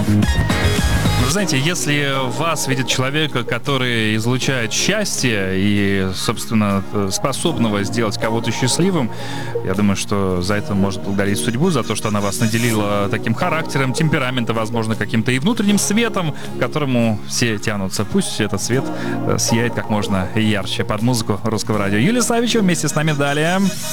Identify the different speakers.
Speaker 1: Вы знаете, если вас видит человека, который излучает счастье и, собственно, способного сделать кого-то счастливым, я думаю, что за это можно благодарить судьбу, за то, что она вас наделила таким характером, темпераментом, возможно, каким-то и внутренним светом, к которому все тянутся. Пусть этот свет сияет как можно ярче под музыку Русского радио. Юлия Савичева вместе с нами далее.